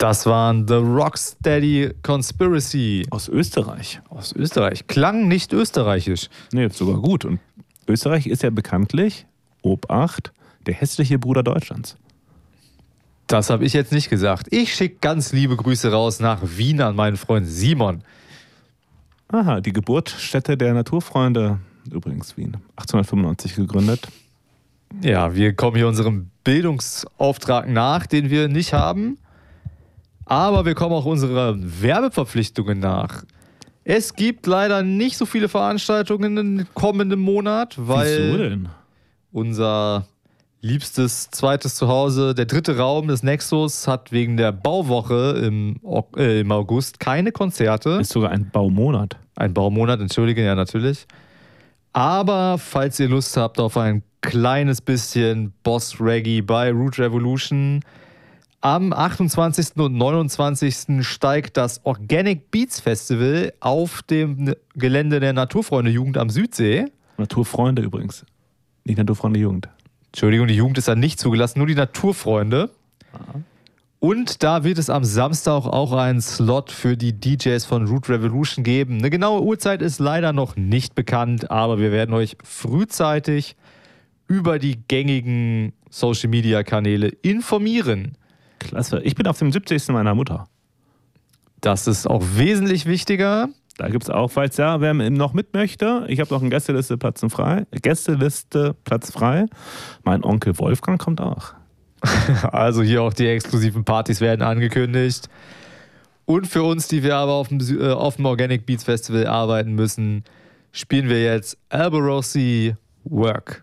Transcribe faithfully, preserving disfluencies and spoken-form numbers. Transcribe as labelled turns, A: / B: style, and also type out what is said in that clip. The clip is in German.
A: Das waren The Rocksteady Conspiracy.
B: Aus Österreich.
A: Aus Österreich. Klang nicht österreichisch.
B: Nee, sogar gut. Und Österreich ist ja bekanntlich, Obacht, der hässliche Bruder Deutschlands.
A: Das habe ich jetzt nicht gesagt. Ich schicke ganz liebe Grüße raus nach Wien an meinen Freund Simon.
B: Aha, die Geburtsstätte der Naturfreunde, übrigens Wien, achtzehnhundertfünfundneunzig gegründet.
A: Ja, wir kommen hier unserem Bildungsauftrag nach, den wir nicht haben. Aber wir kommen auch unseren Werbeverpflichtungen nach. Es gibt leider nicht so viele Veranstaltungen im kommenden Monat, weil
B: Wieso denn?
A: unser liebstes zweites Zuhause, der dritte Raum des Nexus, hat wegen der Bauwoche im, äh, im August keine Konzerte.
B: Ist sogar ein Baumonat.
A: Ein Baumonat, entschuldige, ja natürlich. Aber falls ihr Lust habt auf ein kleines bisschen Boss Reggae bei Root Revolution, am achtundzwanzigsten und neunundzwanzigsten steigt das Organic Beats Festival auf dem Gelände der Naturfreunde-Jugend am Südsee.
B: Naturfreunde übrigens, nicht Naturfreunde-Jugend.
A: Entschuldigung, die Jugend ist da nicht zugelassen, nur die Naturfreunde.
B: Aha.
A: Und da wird es am Samstag auch einen Slot für die D Js von Root Revolution geben. Eine genaue Uhrzeit ist leider noch nicht bekannt, aber wir werden euch frühzeitig über die gängigen Social-Media-Kanäle informieren.
B: Klasse. Ich bin auf dem siebzigsten meiner Mutter.
A: Das ist auch wesentlich wichtiger.
B: Da gibt es auch, falls ja, wer noch mit möchte, ich habe noch eine Gästeliste Platz frei. Gästeliste Platz frei. Mein Onkel Wolfgang kommt auch.
A: Also hier auch die exklusiven Partys werden angekündigt. Und für uns, die wir aber auf dem, äh, auf dem Organic Beats Festival arbeiten müssen, spielen wir jetzt Alberosi Work.